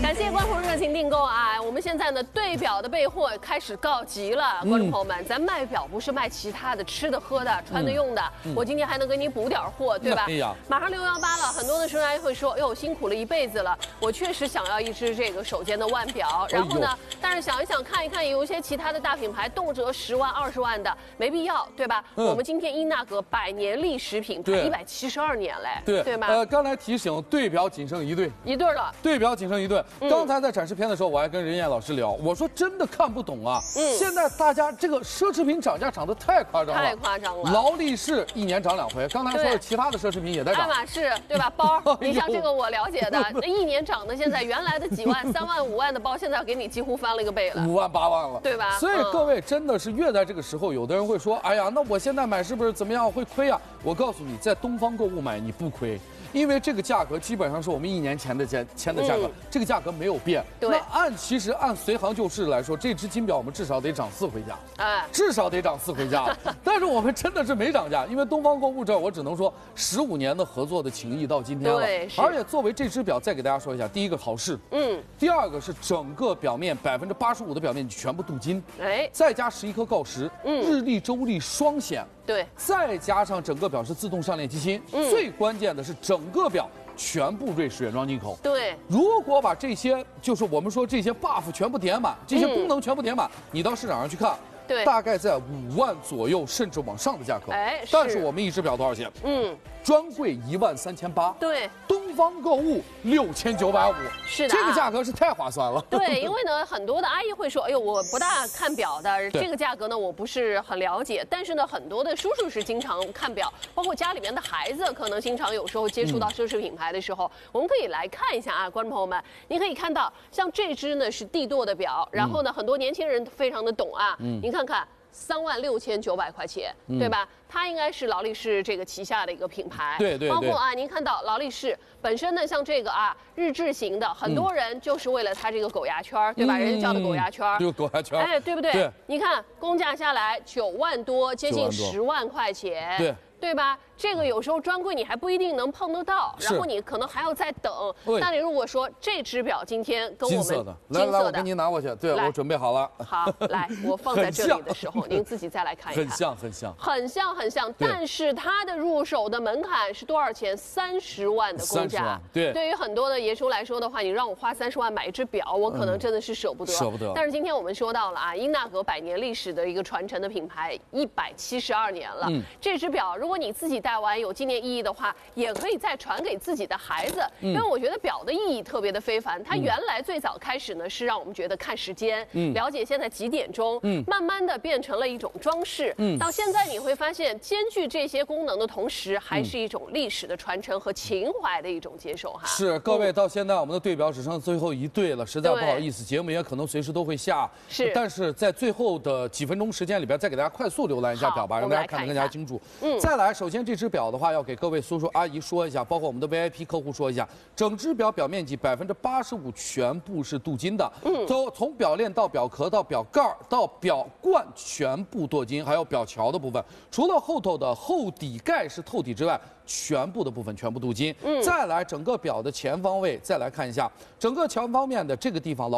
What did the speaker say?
感谢观众热情订购啊！我们现在呢，对表的备货开始告急了，观众朋友们，咱卖表不是卖其他的，吃的、喝的、穿的、用的。我今天还能给你补点货，对吧？马上618了，很多的收银会说，哟，辛苦了一辈子了，我确实想要一只这个手间的腕表，然后呢，但是想一想看一看，有一些其他的大品牌动辄10万、20万的，没必要，对吧？我们今天英纳格100年历史品牌，172年嘞，对吗？ 刚才提醒，对表仅剩一对了，对表仅剩一对。刚才在展示片的时候，我还跟任燕老师聊，我说真的看不懂啊。现在大家这个奢侈品涨价涨得太夸张了， 太夸张了。 劳力士1年涨2回，刚才说的其他的奢侈品也在涨。 爱马仕对吧？包，你像这个我了解的，那1年涨的，现在原来的几万、3万、5万的包，现在给你几乎翻了一个倍了，5 万、8万了， 对吧？ 所以各位真的是越在这个时候，有的人会说，哎呀，那我现在买是不是怎么样会亏啊？我告诉你，在东方购物买你不亏。因为这个价格基本上是我们1年前的价格，这个价格没有变。 对， 其实按随行就市来说，这只金表我们至少得涨4回价，至少得涨4回价。但是我们真的是没涨价，因为东方购物这我只能说15年的合作的情谊到今天了。 对， 而且作为这只表，再给大家说一下，第一个好视，第二个是整个表面85%的表面全部镀金，再加11颗锆石，日历周历双显。 对， 再加上整个表是自动上链机芯，最关键的是整个表全部瑞士原装进口。 对， 如果把这些就是我们说这些 buff 全部点满，这些功能全部点满，你到市场上去看， 对， 大概在5万左右，甚至往上的价格。但是我们一只表多少钱？专柜13800， 对， 东方购物6950， 是的， 这个价格是太划算了。 对，因为呢，很多的阿姨会说，哎呦，我不大看表的，这个价格呢，我不是很了解。但是呢，很多的叔叔是经常看表，包括家里面的孩子，可能经常有时候接触到奢侈品牌的时候，我们可以来看一下啊，观众朋友们，您可以看到，像这只呢是帝舵的表，然后呢，很多年轻人非常的懂啊，您看看。36900块钱，对吧？它应该是劳力士这个旗下的一个品牌， 对。 包括啊，您看到劳力士本身呢，像这个啊日志型的，很多人就是为了它这个狗牙圈，对吧？人家叫的狗牙圈， 这个狗牙圈， 哎，对不对？ 对。 你看公价下来9万多，接近10万块钱，对吧？这个有时候专柜你还不一定能碰得到，然后你可能还要再等。那你如果说这只表今天跟我们金色的， 来，我给您拿过去。对，我准备好了。 好，来，我放在这里的时候，您自己再来看一看。很像。但是它的入手的门槛是多少钱？30万的公价。 对。 对于很多的爷叔来说的话，你让我花30万买一只表，我可能真的是舍不得。但是今天我们说到了啊，英纳格100年历史的一个传承的品牌，172年了。这只表，如果你自己戴完有纪念意义的话，也可以再传给自己的孩子，因为我觉得表的意义特别的非凡。它原来最早开始呢是让我们觉得看时间，了解现在几点钟，慢慢的变成了一种装饰，到现在你会发现兼具这些功能的同时，还是一种历史的传承和情怀的一种接受哈。 是各位，到现在我们的对表只剩最后一对了，实在不好意思，节目也可能随时都会下，但是在最后的几分钟时间里边，再给大家快速浏览一下表吧，让大家看得更加清楚。再来，首先这只表的话，要给各位叔叔阿姨说一下，包括我们的 VIP 客户说一下，整只表表面积85%全部是镀金的，从表链到表壳到表盖到表冠全部镀金，还有表桥的部分，除了后头的后底盖是透底之外，全部的部分全部镀金。再来整个表的前方位，再来看一下整个前方面的这个地方。